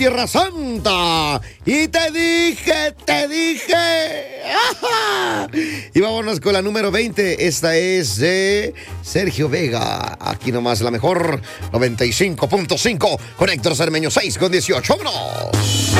Tierra Santa. Y te dije. ¡Ajá! Y vámonos con la número 20. Esta es de Sergio Vega. Aquí nomás la mejor 95.5 con Héctor Cermeño 6 con 18. ¡Vámonos!